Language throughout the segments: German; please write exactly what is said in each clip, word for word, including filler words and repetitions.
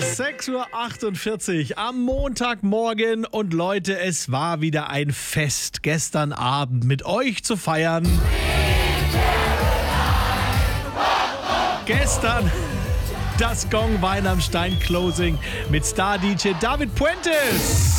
sechs Uhr achtundvierzig am Montagmorgen und Leute, es war wieder ein Fest, gestern Abend mit euch zu feiern. Gestern das Gong Wein am Stein Closing mit Star-D J David Puentes.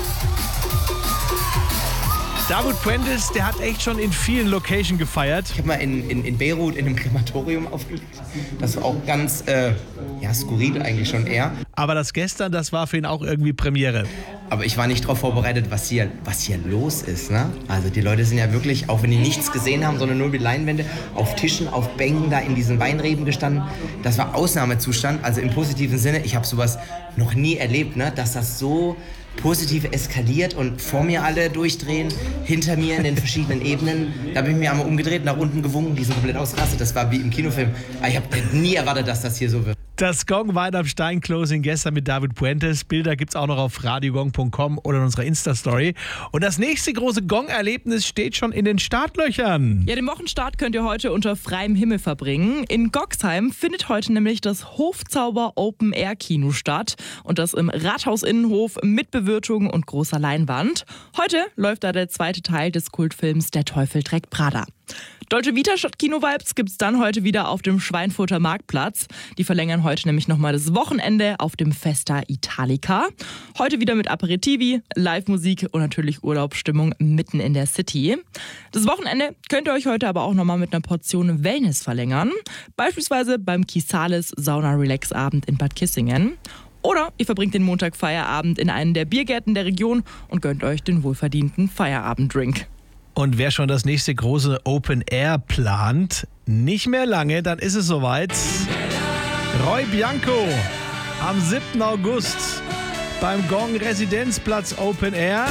David Puentes, der hat echt schon in vielen Locations gefeiert. Ich habe mal in, in, in Beirut in einem Krematorium aufgelegt. Das war auch ganz äh, ja, skurril eigentlich schon eher. Aber das gestern, das war für ihn auch irgendwie Premiere. Aber ich war nicht darauf vorbereitet, was hier, was hier los ist. Ne? Also die Leute sind ja wirklich, auch wenn die nichts gesehen haben, sondern nur die Leinwände, auf Tischen, auf Bänken da in diesen Weinreben gestanden. Das war Ausnahmezustand, also im positiven Sinne. Ich habe sowas noch nie erlebt, ne? Dass das so positiv eskaliert und vor mir alle durchdrehen, hinter mir in den verschiedenen Ebenen. Da bin ich mir einmal umgedreht, nach unten gewunken, die sind komplett ausgerastet. Das war wie im Kinofilm. Ich habe nie erwartet, dass das hier so wird. Das Gong Wein am Stein Closing gestern mit David Puentes. Bilder gibt's auch noch auf radiogong punkt com oder in unserer Insta-Story. Und das nächste große Gong-Erlebnis steht schon in den Startlöchern. Ja, den Wochenstart könnt ihr heute unter freiem Himmel verbringen. In Goxheim findet heute nämlich das Hofzauber Open Air Kino statt. Und das im Rathausinnenhof mit Bewirtung und großer Leinwand. Heute läuft da der zweite Teil des Kultfilms Der Teufel trägt Prada. Dolce Vita statt Kino-Vibes gibt's dann heute wieder auf dem Schweinfurter Marktplatz. Die verlängern heute nämlich nochmal das Wochenende auf dem Festa Italica. Heute wieder mit Aperitivi, Live-Musik und natürlich Urlaubsstimmung mitten in der City. Das Wochenende könnt ihr euch heute aber auch nochmal mit einer Portion Wellness verlängern. Beispielsweise beim Kisalis Sauna-Relax-Abend in Bad Kissingen. Oder ihr verbringt den Montag-Feierabend in einem der Biergärten der Region und gönnt euch den wohlverdienten Feierabenddrink. Und wer schon das nächste große Open Air plant, nicht mehr lange, dann ist es soweit. Roy Bianco am siebten August beim Gong Residenzplatz Open Air.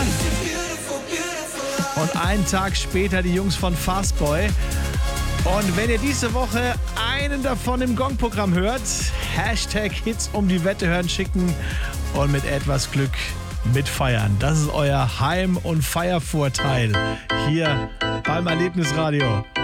Und einen Tag später die Jungs von Fastboy. Und wenn ihr diese Woche einen davon im Gong-Programm hört, Hashtag Hits um die Wette hören schicken und mit etwas Glück mitfeiern. Das ist euer Heim- und Feiervorteil hier beim Erlebnisradio.